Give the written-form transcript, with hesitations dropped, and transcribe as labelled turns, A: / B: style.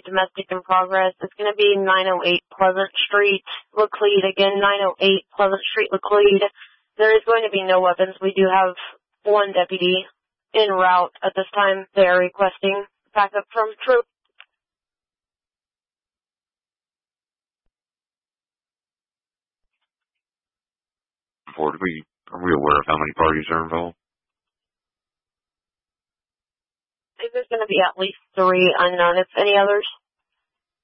A: domestic in progress. It's going to be 908 Pleasant Street, Laclede. Again, 908 Pleasant Street, Laclede. There is going to be no weapons. We do have one deputy en route at this time. They are requesting backup from troops.
B: Are we aware of how many parties are involved?
A: I think there's going to be at least 3 unknown. If any others?